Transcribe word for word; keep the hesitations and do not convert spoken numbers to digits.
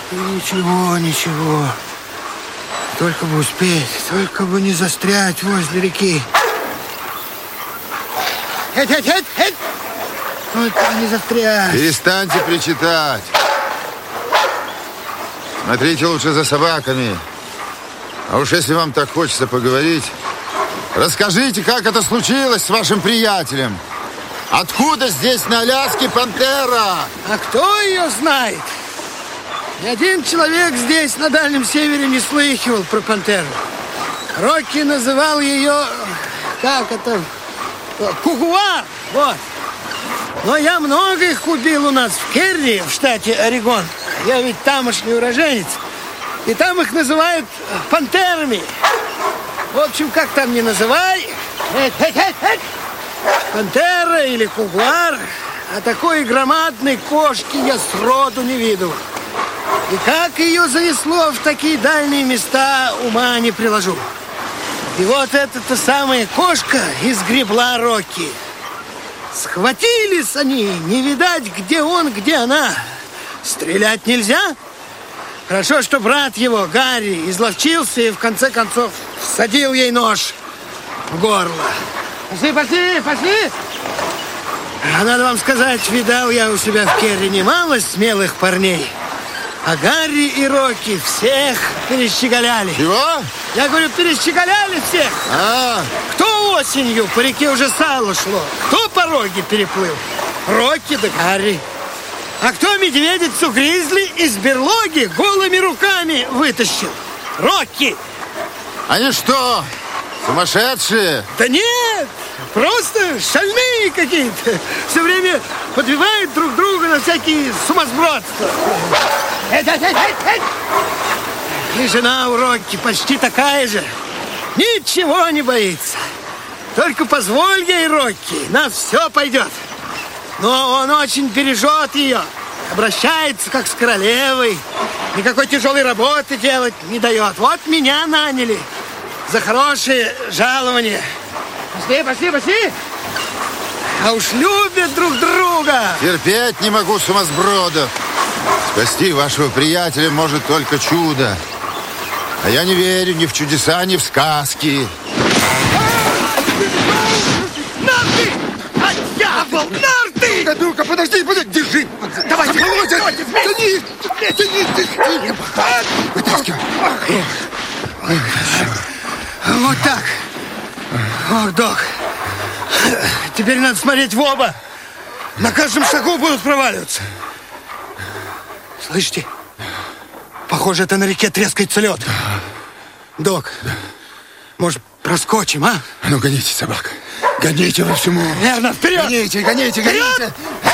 Ничего, ничего. Только бы успеть, только бы не застрять возле реки. Эть, эть, эть, эть! Только бы не застрять. Перестаньте причитать. Смотрите лучше за собаками. А уж если вам так хочется поговорить, расскажите, как это случилось с вашим приятелем. Откуда здесь на Аляске пантера? А кто ее знает? Ни один человек здесь, на Дальнем Севере, не слыхивал про пантеру. Рокки называл ее, как это, кугуар, вот. Но я много их убил у нас в Керри, в штате Орегон. Я ведь тамошний уроженец. И там их называют пантерами. В общем, как там ни называй, эть, эть, эть, эть. Пантера или кугуар, а такой громадной кошки я сроду не видел. И как ее занесло в такие дальние места, ума не приложу. И вот эта-то самая кошка изгребла Рокки. Схватились они, не видать, где он, где она. Стрелять нельзя. Хорошо, что брат его, Гарри, изловчился и в конце концов всадил ей нож в горло. Пошли, пошли, пошли! А надо вам сказать, видал я у себя в Керри немало смелых парней. А Гарри и Рокки всех перещеголяли. Чего? Я говорю, перещеголяли всех. А, Кто осенью по реке уже сало шло, кто пороги переплыл? Рокки да Гарри. А кто медведицу Гризли из берлоги голыми руками вытащил? Рокки. они что, сумасшедшие? Да нет, просто шальные какие-то. Все время подбивают друг друга на всякие сумасбродства. Эть, эть, эть, эть. И жена у Рокки почти такая же. Ничего не боится. Только позволь ей, Рокки, на все пойдет. Но он очень бережет ее. Обращается как с королевой. Никакой тяжелой работы делать не дает. Вот меня наняли за хорошее жалование. Пошли, пошли, пошли. А уж любят друг друга. Терпеть не могу сумасбродов. Спасти вашего приятеля может только чудо. А я не верю ни в чудеса, ни в сказки. Нарты! А дьявол! Нарты! Да, ну-ка, подожди, подожди, держи. Давайте, Володя, давайте, тяни, тяни, тяни. Вытаскивай. Вот так. Ох, док. Теперь надо смотреть в оба. На каждом шагу будут проваливаться. Слышите? Похоже, это на реке трескается лед. Док, может, проскочим, а? А ну, гоните собак. Гоните во всему. Верно, вперед! Гоните, гоните, гоните. Вперед!